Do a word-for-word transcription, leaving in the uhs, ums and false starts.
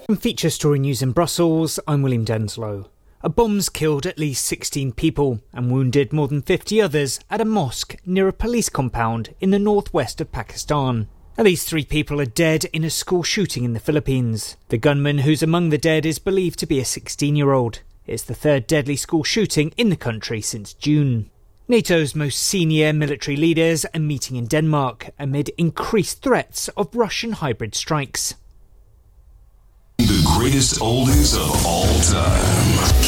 From Feature Story News in Brussels, I'm William Denslow. A bomb's killed at least sixteen people and wounded more than fifty others at a mosque near a police compound in the northwest of Pakistan. At least three people are dead in a school shooting in the Philippines. The gunman who's among the dead is believed to be a sixteen-year-old. It's the third deadly school shooting in the country since June. NATO's most senior military leaders are meeting in Denmark amid increased threats of Russian hybrid strikes. The greatest oldies of all time.